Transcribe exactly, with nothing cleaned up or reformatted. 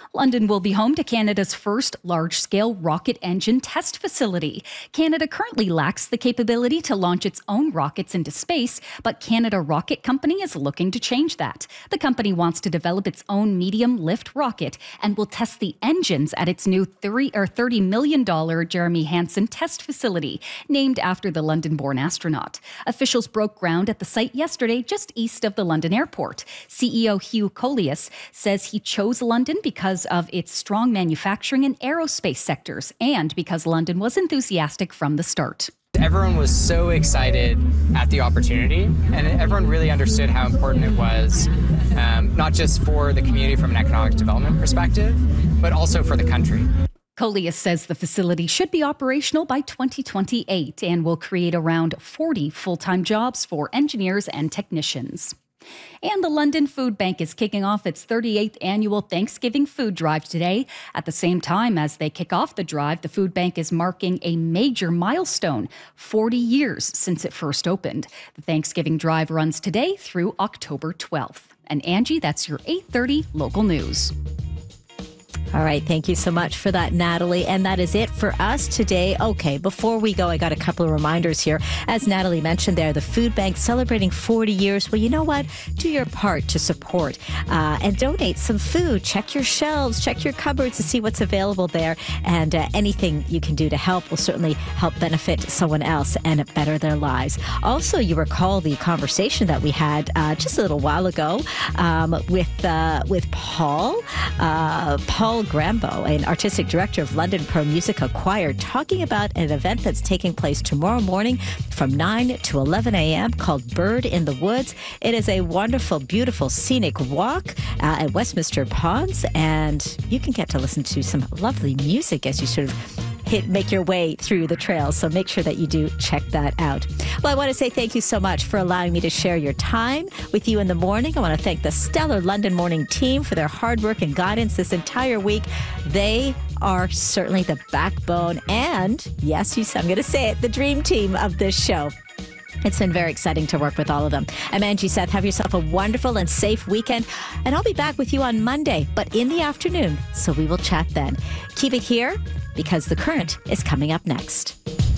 London will be home to Canada's first large-scale rocket engine test facility. Canada currently lacks the capability to launch its own rockets into space, but Canada Rocket Company is looking to change that. The company wants to develop its own medium-lift rocket and will test the engines at its new three or thirty million dollars Jeremy Hansen test facility, named after the London-born astronaut. Officials broke ground at the site yesterday, just east of the London airport. C E O Hugh Coleus says he chose London because of its strong manufacturing and aerospace sectors, and because London was enthusiastic from the start. Everyone was so excited at the opportunity, and everyone really understood how important it was, um, not just for the community from an economic development perspective, but also for the country. Coleus says the facility should be operational by twenty twenty-eight and will create around forty full-time jobs for engineers and technicians. And the London Food Bank is kicking off its thirty-eighth annual Thanksgiving food drive today. At the same time as they kick off the drive, the food bank is marking a major milestone, forty years since it first opened. The Thanksgiving drive runs today through October twelfth. And Angie, that's your eight thirty local news. All right. Thank you so much for that, Natalie. And that is it for us today. Okay. Before we go, I got a couple of reminders here. As Natalie mentioned there, the food bank celebrating forty years. Well, you know what? Do your part to support uh, and donate some food. Check your shelves, check your cupboards to see what's available there. And uh, anything you can do to help will certainly help benefit someone else and better their lives. Also, you recall the conversation that we had uh, just a little while ago um, with uh, with Paul. Uh, Paul Grambo, an artistic director of London Pro Musica Choir, talking about an event that's taking place tomorrow morning from nine to eleven a.m. called Bird in the Woods. It is a wonderful, beautiful, scenic walk uh, at Westminster Ponds, and you can get to listen to some lovely music as you sort of hit, make your way through the trails. So make sure that you do check that out. Well, I want to say thank you so much for allowing me to share your time with you in the morning. I want to thank the stellar London Morning team for their hard work and guidance this entire week. They are certainly the backbone and, yes, you, I'm going to say it, the dream team of this show. It's been very exciting to work with all of them. I'm Angie Seth. Have yourself a wonderful and safe weekend. And I'll be back with you on Monday, but in the afternoon. So we will chat then. Keep it here because The Current is coming up next.